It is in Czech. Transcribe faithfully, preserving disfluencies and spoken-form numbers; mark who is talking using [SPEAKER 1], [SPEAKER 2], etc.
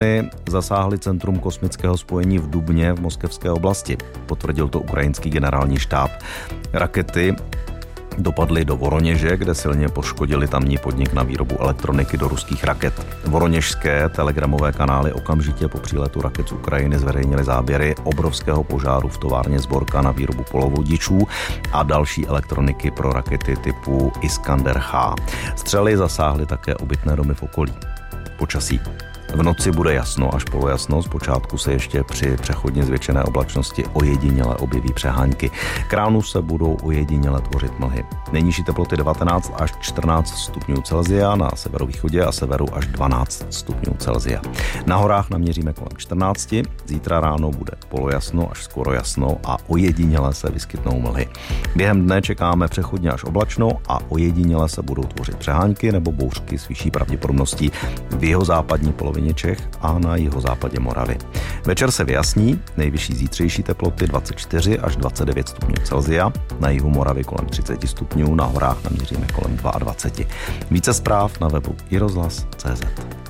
[SPEAKER 1] zasáhly centrum kosmického spojení v Dubně v moskevské oblasti. Potvrdil to ukrajinský generální štáb. Rakety dopadly do Voroněže, kde silně poškodili tamní podnik na výrobu elektroniky do ruských raket. Voroněžské telegramové kanály okamžitě po příletu raket z Ukrajiny zveřejnily záběry obrovského požáru v továrně Zborka na výrobu polovodičů a další elektroniky pro rakety typu Iskander H. Střely zasáhly také obytné domy v okolí. Počasí. V noci bude jasno až polojasno, zpočátku se ještě při přechodně zvětšené oblačnosti ojediněle objeví přehánky. K ránu se budou ojediněle tvořit mlhy. Nejnižší teploty devatenáct až čtrnáct stupňů Celsia, na severovýchodě a severu až dvanáct stupňů Celsia. Na horách naměříme kolem čtrnáct, zítra ráno bude polojasno až skoro jasno a ojediněle se vyskytnou mlhy. Během dne čekáme přechodně až oblačno a ojediněle se budou tvořit přehánky nebo bouřky s vyšší pravděpodobností v jihozápadní polovině Čech a na jihozápadě Moravy. Večer se vyjasní, nejvyšší zítřejší teploty dvacet čtyři až dvacet devět stupňů Celsia, na jihu Moravy kolem třicet stupňů, na horách naměříme kolem dvacet dva. Více zpráv na webu i rozhlas tečka cé zet.